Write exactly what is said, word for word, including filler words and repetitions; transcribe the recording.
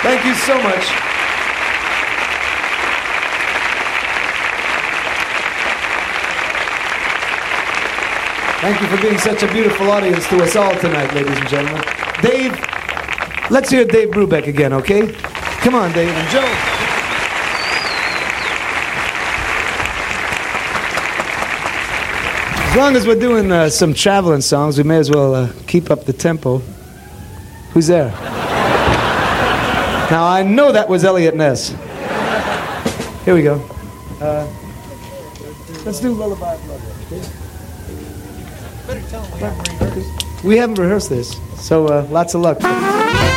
Thank you so much. Thank you for being such a beautiful audience to us all tonight, ladies and gentlemen. Dave, let's hear Dave Brubeck again, okay? Come on, Dave and Joe. As long as we're doing uh, some traveling songs, we may as well uh, keep up the tempo. Who's there? Now, I know that was Elliot Ness. Here we go. Uh, let's do Lullaby of Love, okay? Better tell them we haven't rehearsed. We haven't rehearsed this, so uh, lots of luck.